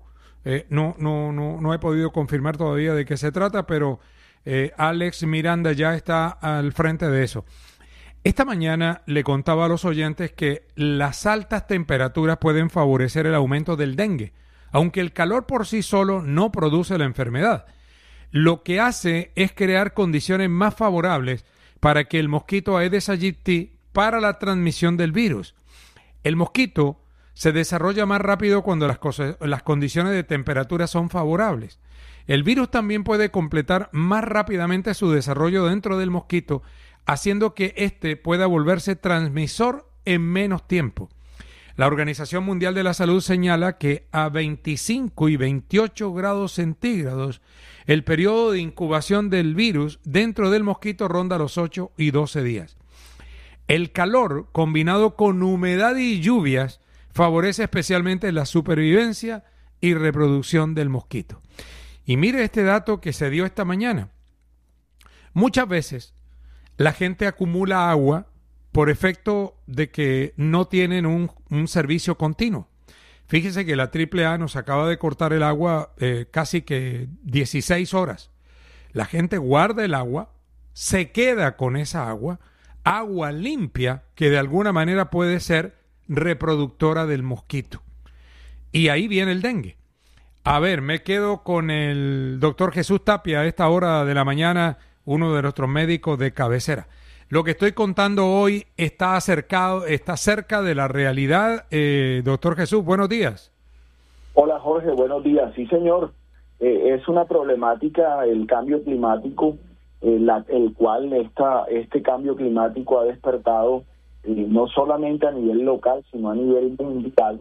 [SPEAKER 18] No he podido confirmar todavía de qué se trata, pero Alex Miranda ya está al frente de eso. Esta mañana le contaba a los oyentes que las altas temperaturas pueden favorecer el aumento del dengue, aunque el calor por sí solo no produce la enfermedad. Lo que hace es crear condiciones más favorables para que el mosquito Aedes aegypti para la transmisión del virus. El mosquito se desarrolla más rápido cuando las condiciones de temperatura son favorables. El virus también puede completar más rápidamente su desarrollo dentro del mosquito, haciendo que éste pueda volverse transmisor en menos tiempo. La Organización Mundial de la Salud señala que a 25 y 28 grados centígrados el periodo de incubación del virus dentro del mosquito ronda los 8 y 12 días. El calor, combinado con humedad y lluvias, favorece especialmente la supervivencia y reproducción del mosquito. Y mire este dato que se dio esta mañana. Muchas veces la gente acumula agua por efecto de que no tienen un servicio continuo. Fíjese que la AAA nos acaba de cortar el agua casi que 16 horas. La gente guarda el agua, se queda con esa agua limpia que de alguna manera puede ser reproductora del mosquito. Y ahí viene el dengue. A ver, me quedo con el doctor Jesús Tapia a esta hora de la mañana, uno de nuestros médicos de cabecera. Lo que estoy contando hoy está cerca de la realidad. Doctor Jesús, buenos días.
[SPEAKER 8] Hola Jorge, buenos días. Sí señor, es una problemática el cambio climático, el cual este cambio climático ha despertado no solamente a nivel local, sino a nivel mundial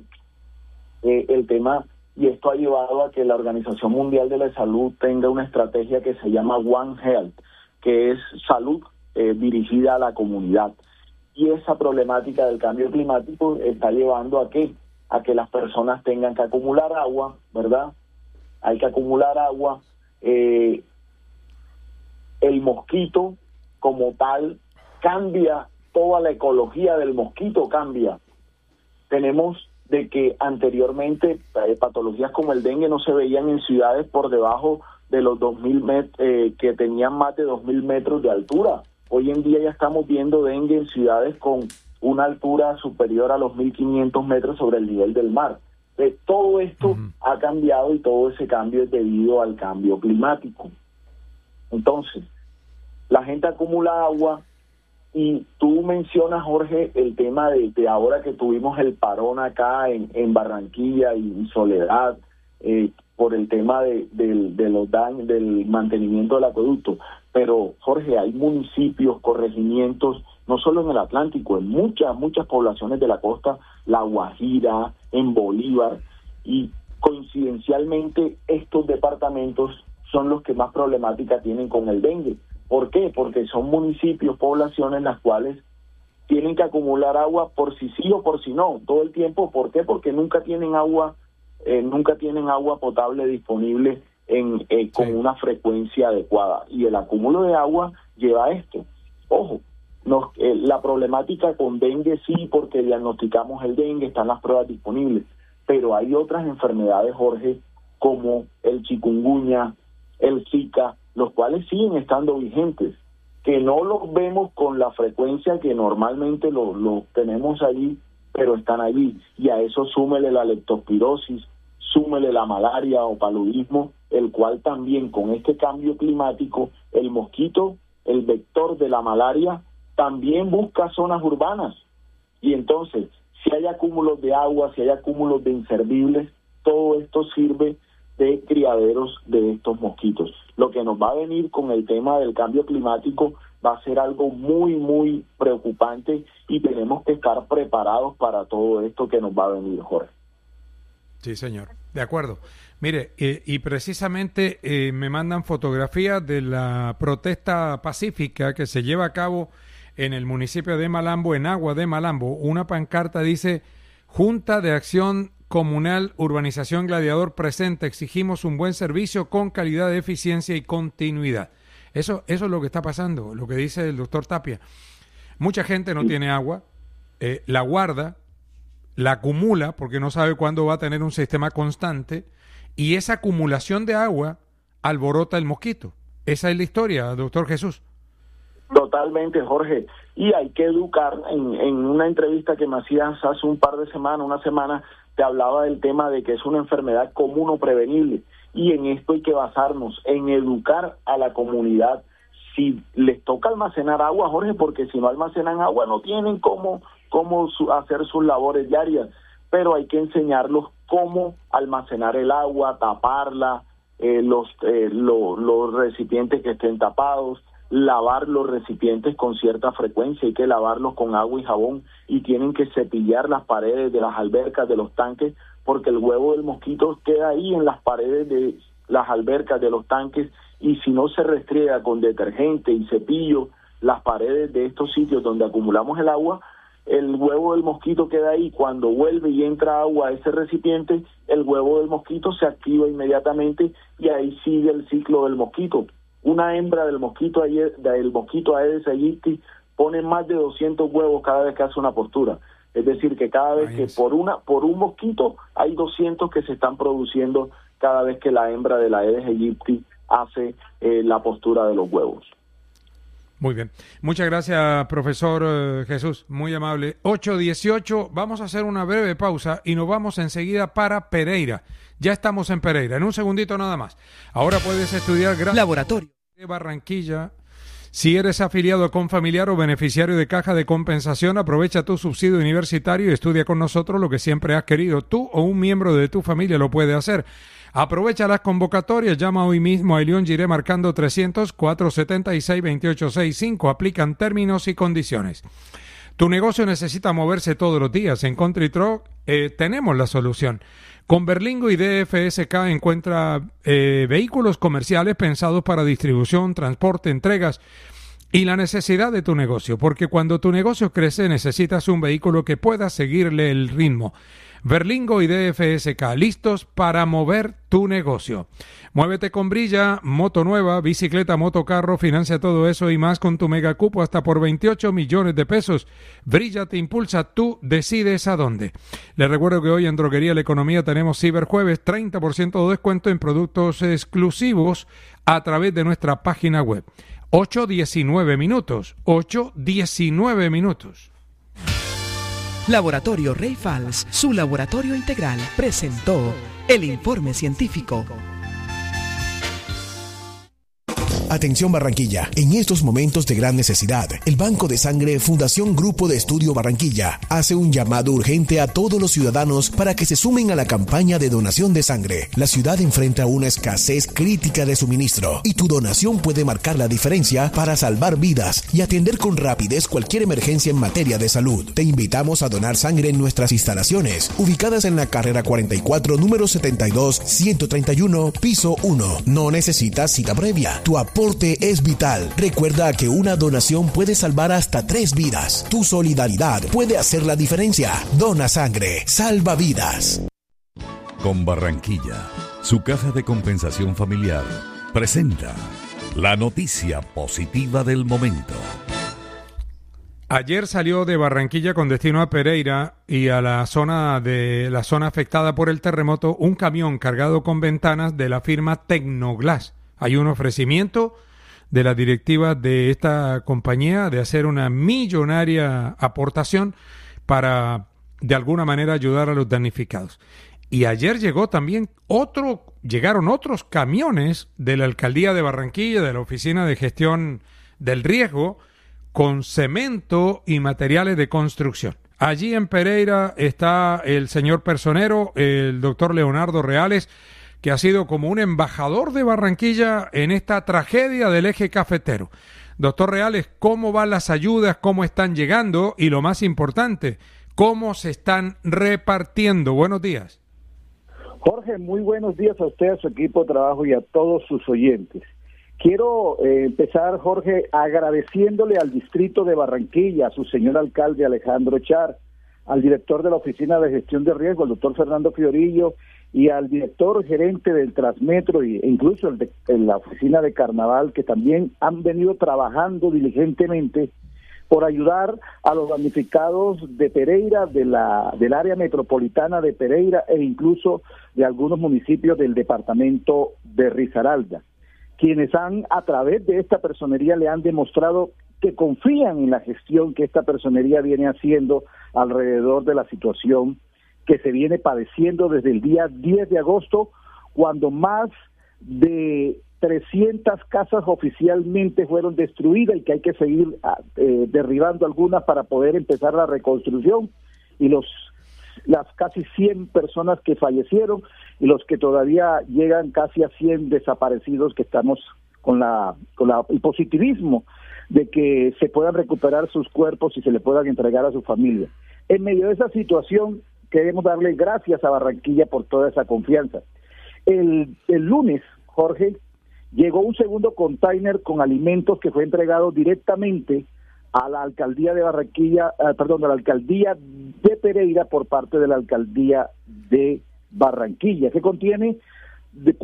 [SPEAKER 8] el tema, y esto ha llevado a que la Organización Mundial de la Salud tenga una estrategia que se llama One Health, que es salud dirigida a la comunidad. Y esa problemática del cambio climático está llevando a que las personas tengan que acumular agua, ¿verdad? Hay que acumular agua. El mosquito como tal cambia, toda la ecología del mosquito cambia. Tenemos de que anteriormente patologías como el dengue no se veían en ciudades por debajo de los 2.000 metros, que tenían más de 2.000 metros de altura. Hoy en día ya estamos viendo dengue en ciudades con una altura superior a los 1.500 metros sobre el nivel del mar. Todo esto ha cambiado, y todo ese cambio es debido al cambio climático. Entonces, la gente acumula agua, y tú mencionas, Jorge, el tema de ahora que tuvimos el parón acá en Barranquilla y Soledad, por el tema de los daños, del mantenimiento del acueducto. Pero, Jorge, hay municipios, corregimientos, no solo en el Atlántico, en muchas poblaciones de la costa, La Guajira, en Bolívar, y coincidencialmente estos departamentos son los que más problemática tienen con el dengue. ¿Por qué? Porque son municipios, poblaciones las cuales tienen que acumular agua por si sí o por si no, todo el tiempo. ¿Por qué? Porque nunca tienen agua potable disponible con una frecuencia adecuada, y el acúmulo de agua lleva a esto. Ojo, la problemática con dengue sí, porque diagnosticamos el dengue, están las pruebas disponibles, pero hay otras enfermedades, Jorge, como el chikungunya, el Zika, los cuales siguen estando vigentes. que no los vemos con la frecuencia que normalmente los tenemos allí, pero están allí. Y a eso súmele la leptospirosis, súmele la malaria o paludismo, el cual también con este cambio climático, el mosquito, el vector de la malaria, también busca zonas urbanas. Y entonces, si hay acúmulos de agua, si hay acúmulos de inservibles, todo esto sirve de criaderos de estos mosquitos. Lo que nos va a venir con el tema del cambio climático va a ser algo muy, muy preocupante y tenemos que estar preparados para todo esto que nos va a venir, Jorge.
[SPEAKER 18] Sí, señor. De acuerdo. Mire, y precisamente me mandan fotografías de la protesta pacífica que se lleva a cabo en el municipio de Malambo, en Agua de Malambo. Una pancarta dice: Junta de Acción Comunal Urbanización Gladiador presente, exigimos un buen servicio con calidad, de eficiencia y continuidad. Eso es lo que está pasando, lo que dice el doctor Tapia. Mucha gente no tiene agua, la guarda, la acumula porque no sabe cuándo va a tener un sistema constante, y esa acumulación de agua alborota el mosquito. Esa es la historia, doctor Jesús.
[SPEAKER 8] Totalmente, Jorge. Y hay que educar. En una entrevista que me hacías hace un par de semanas, una semana, te hablaba del tema de que es una enfermedad común o prevenible. Y en esto hay que basarnos, en educar a la comunidad. Si les toca almacenar agua, Jorge, porque si no almacenan agua no tienen cómo hacer sus labores diarias. Pero hay que enseñarlos cómo almacenar el agua, taparla, los recipientes que estén tapados, lavar los recipientes con cierta frecuencia, hay que lavarlos con agua y jabón, y tienen que cepillar las paredes de las albercas, de los tanques, porque el huevo del mosquito queda ahí en las paredes de las albercas, de los tanques, y si no se restriega con detergente y cepillo las paredes de estos sitios donde acumulamos el agua, el huevo del mosquito queda ahí. Cuando vuelve y entra agua a ese recipiente, el huevo del mosquito se activa inmediatamente y ahí sigue el ciclo del mosquito. Una hembra del mosquito Aedes aegypti pone más de 200 huevos cada vez que hace una postura. Es decir, que cada vez que por un mosquito hay 200 que se están produciendo cada vez que la hembra de la Aedes aegypti hace la postura de los huevos.
[SPEAKER 18] Muy bien. Muchas gracias, profesor Jesús. Muy amable. 8:18. Vamos a hacer una breve pausa y nos vamos enseguida para Pereira. Ya estamos en Pereira. En un segundito nada más. Ahora puedes estudiar
[SPEAKER 7] Laboratorio
[SPEAKER 18] de Barranquilla. Si eres afiliado con familiar o beneficiario de caja de compensación, aprovecha tu subsidio universitario y estudia con nosotros lo que siempre has querido. Tú o un miembro de tu familia lo puede hacer. Aprovecha las convocatorias, llama hoy mismo a Elión Giré marcando 300-476-2865. Aplican términos y condiciones. Tu negocio necesita moverse todos los días. En Country Truck tenemos la solución. Con Berlingo y DFSK encuentra vehículos comerciales pensados para distribución, transporte, entregas y la necesidad de tu negocio. Porque cuando tu negocio crece necesitas un vehículo que pueda seguirle el ritmo. Berlingo y DFSK, listos para mover tu negocio. Muévete con Brilla, moto nueva, bicicleta, motocarro, financia todo eso y más con tu mega cupo hasta por 28 millones de pesos. Brilla te impulsa, tú decides a dónde. Les recuerdo que hoy en Droguería La Economía tenemos Ciberjueves, 30% de descuento en productos exclusivos a través de nuestra página web. 8:19 minutos.
[SPEAKER 7] Laboratorio Rey Fals, su laboratorio integral, presentó el informe científico.
[SPEAKER 25] Atención Barranquilla, en estos momentos de gran necesidad, el Banco de Sangre Fundación Grupo de Estudio Barranquilla hace un llamado urgente a todos los ciudadanos para que se sumen a la campaña de donación de sangre. La ciudad enfrenta una escasez crítica de suministro y tu donación puede marcar la diferencia para salvar vidas y atender con rapidez cualquier emergencia en materia de salud. Te invitamos a donar sangre en nuestras instalaciones, ubicadas en la carrera 44, número 72, 131, piso 1. No necesitas cita previa. Tu aporte es vital. Recuerda que una donación puede salvar hasta 3 vidas. Tu solidaridad puede hacer la diferencia. Dona sangre, salva vidas.
[SPEAKER 19] Con Barranquilla, su caja de compensación familiar presenta la noticia positiva del momento.
[SPEAKER 18] Ayer salió de Barranquilla con destino a Pereira y a la zona afectada por el terremoto un camión cargado con ventanas de la firma Tecnoglass. Hay un ofrecimiento de la directiva de esta compañía de hacer una millonaria aportación para de alguna manera ayudar a los damnificados. Y ayer llegaron otros camiones de la Alcaldía de Barranquilla, de la Oficina de Gestión del Riesgo, con cemento y materiales de construcción. Allí en Pereira está el señor personero, el doctor Leonardo Reales, que ha sido como un embajador de Barranquilla en esta tragedia del eje cafetero. Doctor Reales, ¿cómo van las ayudas? ¿Cómo están llegando? Y lo más importante, ¿cómo se están repartiendo? Buenos días.
[SPEAKER 9] Jorge, muy buenos días a usted, a su equipo de trabajo y a todos sus oyentes. Quiero empezar, Jorge, agradeciéndole al distrito de Barranquilla, a su señor alcalde Alejandro Char, al director de la Oficina de Gestión de Riesgo, el doctor Fernando Fiorillo, y al director gerente del Transmetro e incluso en la Oficina de Carnaval, que también han venido trabajando diligentemente por ayudar a los damnificados de Pereira, del área metropolitana de Pereira e incluso de algunos municipios del departamento de Risaralda, quienes a través de esta personería le han demostrado que confían en la gestión que esta personería viene haciendo alrededor de la situación que se viene padeciendo desde el día 10 de agosto, cuando más de 300 casas oficialmente fueron destruidas y que hay que seguir derribando algunas para poder empezar la reconstrucción, y las casi 100 personas que fallecieron y los que todavía llegan casi a 100 desaparecidos, que estamos con el positivismo de que se puedan recuperar sus cuerpos y se le puedan entregar a su familia. En medio de esa situación, queremos darle gracias a Barranquilla por toda esa confianza. El lunes, Jorge, llegó un segundo container con alimentos que fue entregado directamente a la alcaldía de Barranquilla, a la alcaldía de Pereira por parte de la alcaldía de Barranquilla, que contiene de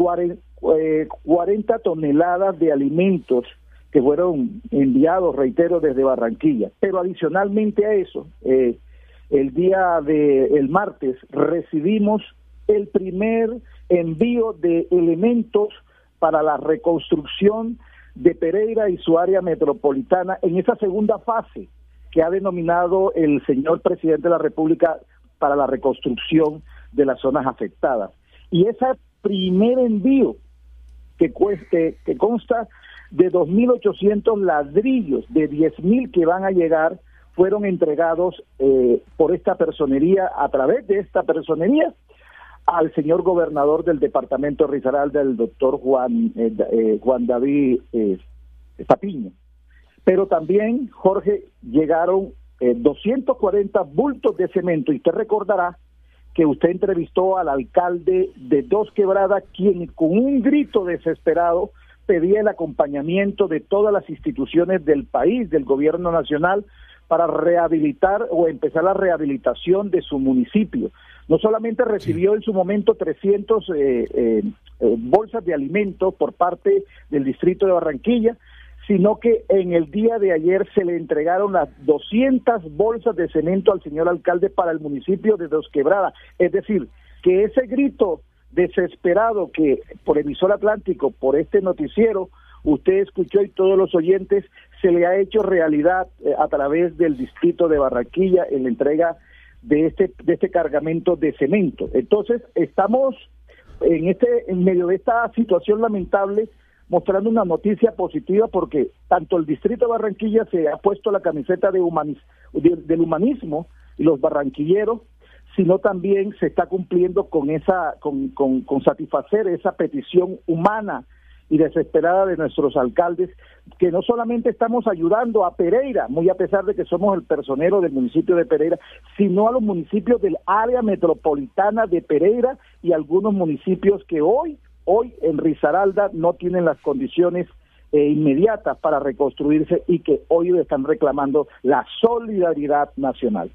[SPEAKER 9] 40 toneladas de alimentos que fueron enviados, reitero, desde Barranquilla. Pero adicionalmente a eso, el día del martes recibimos el primer envío de elementos para la reconstrucción de Pereira y su área metropolitana en esa segunda fase que ha denominado el señor presidente de la República para la reconstrucción de las zonas afectadas. Y ese primer envío que consta de 2.800 ladrillos, de 10.000 que van a llegar, fueron entregados por esta personería, a través de esta personería, al señor gobernador del departamento de Risaralda, el doctor Juan David Patiño. Pero también, Jorge, llegaron 240 bultos de cemento, y usted recordará que usted entrevistó al alcalde de Dos Quebradas, quien con un grito desesperado pedía el acompañamiento de todas las instituciones del país, del gobierno nacional, para rehabilitar o empezar la rehabilitación de su municipio. No solamente recibió en su momento 300 bolsas de alimentos por parte del distrito de Barranquilla, sino que en el día de ayer se le entregaron las 200 bolsas de cemento al señor alcalde para el municipio de Dos Quebradas. Es decir, que ese grito desesperado que por Emisor Atlántico, por este noticiero, usted escuchó, y todos los oyentes, se le ha hecho realidad a través del distrito de Barranquilla en la entrega de este cargamento de cemento. Entonces, estamos en medio de esta situación lamentable, mostrando una noticia positiva, porque tanto el distrito de Barranquilla se ha puesto la camiseta del humanismo, y los barranquilleros, sino también se está cumpliendo con satisfacer esa petición humana y desesperada de nuestros alcaldes, que no solamente estamos ayudando a Pereira, muy a pesar de que somos el personero del municipio de Pereira, sino a los municipios del área metropolitana de Pereira y algunos municipios que hoy en Risaralda no tienen las condiciones inmediatas para reconstruirse, y que hoy están reclamando la solidaridad nacional.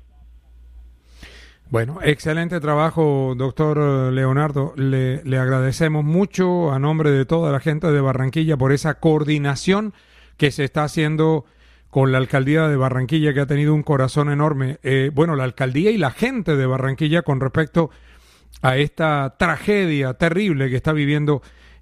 [SPEAKER 18] Bueno, excelente trabajo, doctor Leonardo. Le agradecemos mucho a nombre de toda la gente de Barranquilla por esa coordinación que se está haciendo con la alcaldía de Barranquilla, que ha tenido un corazón enorme. La alcaldía y la gente de Barranquilla con respecto a esta tragedia terrible que está viviendo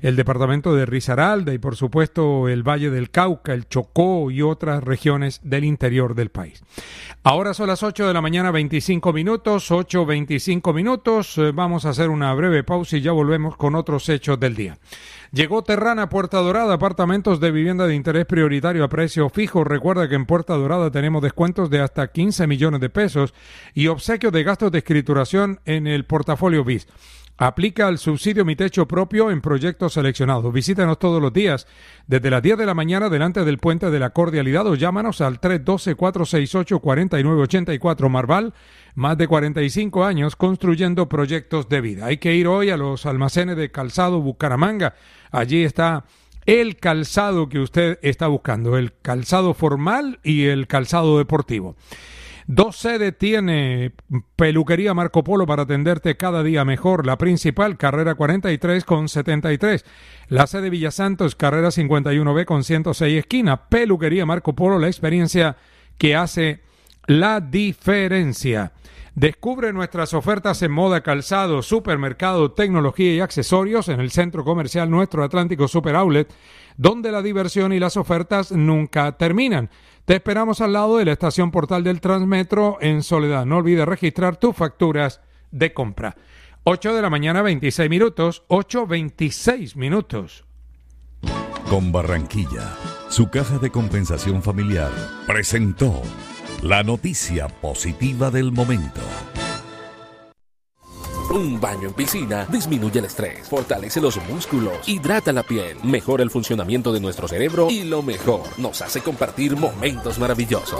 [SPEAKER 18] el departamento de Risaralda y por supuesto el Valle del Cauca, el Chocó y otras regiones del interior del país. Ahora son las 8 de la mañana, 25 minutos, 8:25 minutos. Vamos a hacer una breve pausa y ya volvemos con otros hechos del día. Llegó Terrana a Puerta Dorada, apartamentos de vivienda de interés prioritario a precio fijo. Recuerda que en Puerta Dorada tenemos descuentos de hasta 15 millones de pesos y obsequios de gastos de escrituración en el portafolio BIS. Aplica el subsidio Mi Techo Propio en proyectos seleccionados. Visítanos todos los días desde las 10 de la mañana delante del Puente de la Cordialidad o llámanos al 312-468-4984. Marval, más de 45 años construyendo proyectos de vida. Hay que ir hoy a los almacenes de calzado Bucaramanga. Allí está el calzado que usted está buscando, el calzado formal y el calzado deportivo. 2 sedes tiene Peluquería Marco Polo para atenderte cada día mejor. La principal, carrera 43 con 73. La sede Villa Santos, carrera 51B con 106 esquina. Peluquería Marco Polo, la experiencia que hace la diferencia. Descubre nuestras ofertas en moda, calzado, supermercado, tecnología y accesorios en el Centro Comercial Nuestro Atlántico Super Outlet, donde la diversión y las ofertas nunca terminan. Te esperamos al lado de la estación Portal del Transmetro en Soledad. No olvides registrar tus facturas de compra. 8 de la mañana, 26 minutos, 8:26 minutos.
[SPEAKER 19] Con Barranquilla, su caja de compensación familiar presentó la noticia positiva del momento.
[SPEAKER 27] Un baño en piscina disminuye el estrés, fortalece los músculos, hidrata la piel, mejora el funcionamiento de nuestro cerebro y lo mejor, nos hace compartir momentos maravillosos.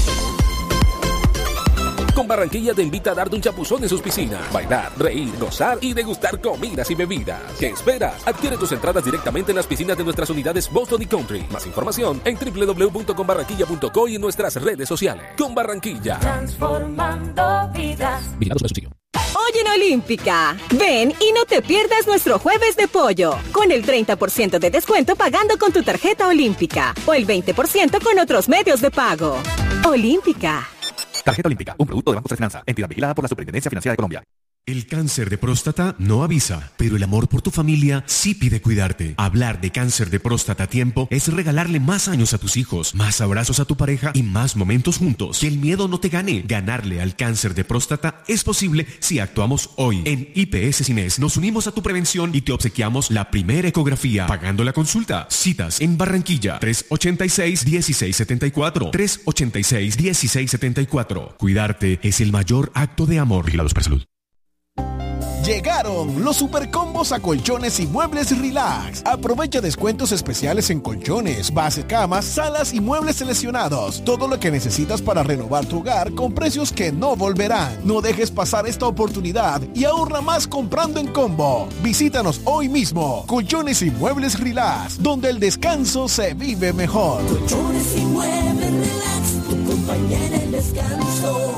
[SPEAKER 27] Con Barranquilla te invita a darte un chapuzón en sus piscinas, bailar, reír, gozar y degustar comidas y bebidas. ¿Qué esperas? Adquiere tus entradas directamente en las piscinas de nuestras unidades Boston y Country. Más información en www.conbarranquilla.co y en nuestras redes sociales. Con Barranquilla,
[SPEAKER 5] transformando vidas.
[SPEAKER 27] Vigilado Supersubsidio.
[SPEAKER 1] Hoy en Olímpica, ven y no te pierdas nuestro jueves de pollo, con el 30% de descuento pagando con tu tarjeta Olímpica o el 20% con otros medios de pago. Olímpica.
[SPEAKER 2] Tarjeta Olímpica, un producto de Banco de Finanza, entidad vigilada por la Superintendencia Financiera de Colombia.
[SPEAKER 23] El cáncer de próstata no avisa, pero el amor por tu familia sí pide cuidarte. Hablar de cáncer de próstata a tiempo es regalarle más años a tus hijos, más abrazos a tu pareja y más momentos juntos. Que el miedo no te gane. Ganarle al cáncer de próstata es posible si actuamos hoy. En IPS Cines nos unimos a tu prevención y te obsequiamos la primera ecografía pagando la consulta. Citas en Barranquilla, 386-1674, 386-1674. Cuidarte es el mayor acto de amor. Vigilados por salud.
[SPEAKER 4] Llegaron los supercombos a colchones y muebles relax. Aprovecha descuentos especiales en colchones, base camas, salas y muebles seleccionados. Todo lo que necesitas para renovar tu hogar con precios que no volverán. No dejes pasar esta oportunidad y ahorra más comprando en combo. Visítanos hoy mismo. Colchones y muebles relax, donde el descanso se vive mejor.
[SPEAKER 5] Colchones y muebles relax, tu compañía en el descanso.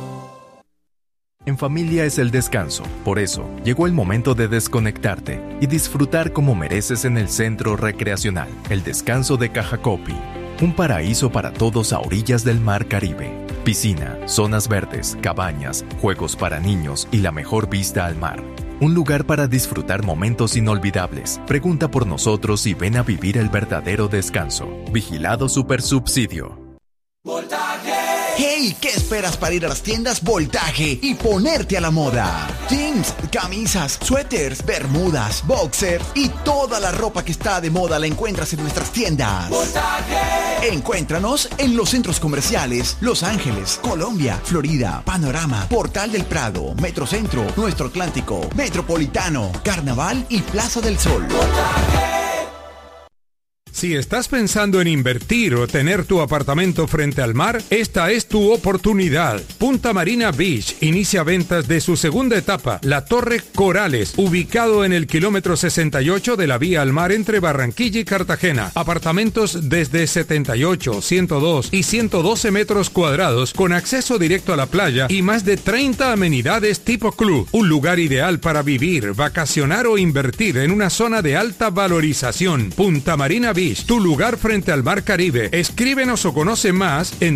[SPEAKER 10] En familia es el descanso, por eso llegó el momento de desconectarte y disfrutar como mereces en el Centro Recreacional, el Descanso de Cajacopi, un paraíso para todos a orillas del Mar Caribe. Piscina, zonas verdes, cabañas, juegos para niños y la mejor vista al mar. Un lugar para disfrutar momentos inolvidables. Pregunta por nosotros y ven a vivir el verdadero descanso. Vigilado Supersubsidio.
[SPEAKER 11] ¡Hey! ¿Qué esperas para ir a las tiendas Voltaje y ponerte a la moda? Jeans, camisas, suéteres, bermudas, boxer y toda la ropa que está de moda la encuentras en nuestras tiendas. ¡Voltaje! Encuéntranos en los centros comerciales Los Ángeles, Colombia, Florida, Panorama, Portal del Prado, Metrocentro, Nuestro Atlántico, Metropolitano, Carnaval y Plaza del Sol. ¡Voltaje!
[SPEAKER 18] Si estás pensando en invertir o tener tu apartamento frente al mar, esta es tu oportunidad. Punta Marina Beach inicia ventas de su segunda etapa, la Torre Corales, ubicado en el kilómetro 68 de la vía al mar entre Barranquilla y Cartagena. Apartamentos desde 78, 102 y 112 metros cuadrados con acceso directo a la playa y más de 30 amenidades tipo club. Un lugar ideal para vivir, vacacionar o invertir en una zona de alta valorización. Punta Marina Beach, tu lugar frente al Mar Caribe. Escríbenos o conoce más en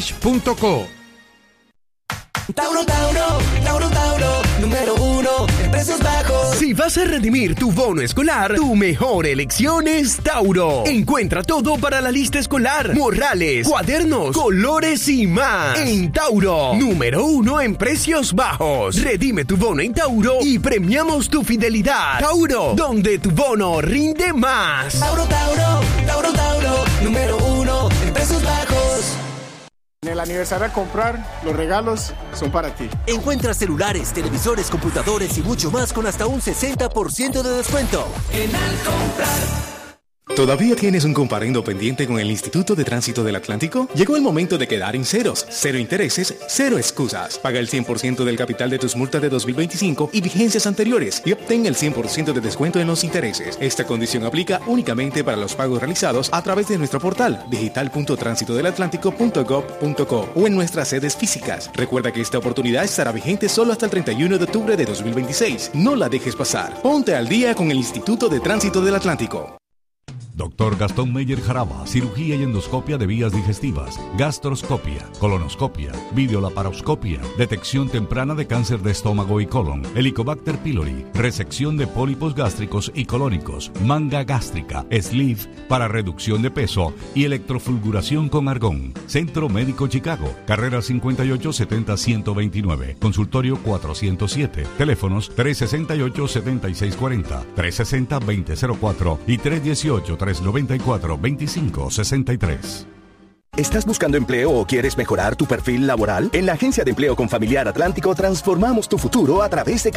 [SPEAKER 18] www.puntamarinabeach.co.
[SPEAKER 5] Tauro, Tauro, Tauro, Tauro, número 1, precios bajos.
[SPEAKER 12] Si vas a redimir tu bono escolar, tu mejor elección es Tauro. Encuentra todo para la lista escolar, morrales, cuadernos, colores y más. En Tauro, número 1 en precios bajos. Redime tu bono en Tauro y premiamos tu fidelidad. Tauro, donde tu bono rinde más.
[SPEAKER 5] Tauro, Tauro, Tauro, Tauro, número 1 en precios bajos.
[SPEAKER 13] En el aniversario a comprar, los regalos son para ti.
[SPEAKER 14] Encuentra celulares, televisores, computadores y mucho más con hasta un 60% de descuento.
[SPEAKER 5] En Al Comprar.
[SPEAKER 15] ¿Todavía tienes un comparendo pendiente con el Instituto de Tránsito del Atlántico? Llegó el momento de quedar en ceros. Cero intereses, cero excusas. Paga el 100% del capital de tus multas de 2025 y vigencias anteriores y obtén el 100% de descuento en los intereses. Esta condición aplica únicamente para los pagos realizados a través de nuestro portal digital.transitodelatlántico.gov.co o en nuestras sedes físicas. Recuerda que esta oportunidad estará vigente solo hasta el 31 de octubre de 2026. No la dejes pasar. Ponte al día con el Instituto de Tránsito del Atlántico.
[SPEAKER 19] Dr. Gastón Meyer Jaraba, cirugía y endoscopia de vías digestivas, gastroscopia, colonoscopia, videolaparoscopia, detección temprana de cáncer de estómago y colon, Helicobacter pylori, resección de pólipos gástricos y colónicos, manga gástrica, sleeve para reducción de peso y electrofulguración con argón. Centro Médico Chicago, carrera 5870-129, consultorio 407, teléfonos 368-7640, 360-2004 y 318-394-2563.
[SPEAKER 16] ¿Estás buscando empleo o quieres mejorar tu perfil laboral? En la Agencia de Empleo Confamiliar Atlántico transformamos tu futuro a través de